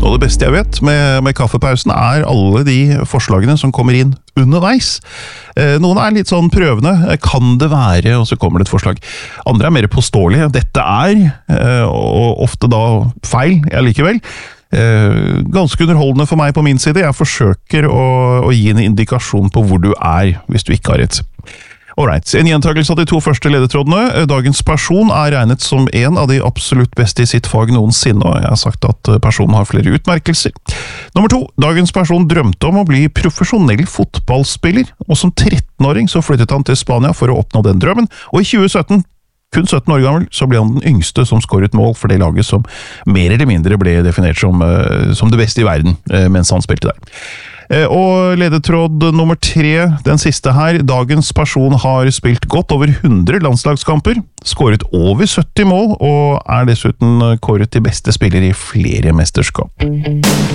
Og det beste jeg vet med kaffepausen alle de forslagene som kommer inn underveis. Noen litt sånn prøvende, kan det være, og så kommer det et forslag. Andre mer påståelige. Dette og ofte da feil, likevel. Ganske underholdende for meg på min side. Jeg forsøker å gi en indikasjon på hvor du hvis du ikke har rett. Alright, en gjentakelse av de 2 første ledetrådene. Dagens person regnet som en av de absolutt beste i sitt fag noensinne, og jeg har sagt at personen har flere utmerkelser. Nummer 2. Dagens person drømte om å bli profesjonell fotballspiller, og som 13-åring så flyttet han til Spania for å oppnå den drømmen, og i 2017, kun 17 år gammel, så ble han den yngste som skåret mål for det laget som mer eller mindre ble definert som det beste i verden mens han spilte der. Og ledetråd nummer 3, den siste her. Dagens person har spilt godt over 100 landslagskamper, skåret over 70 mål, og dessuten kåret til beste spiller i flere mesterskap.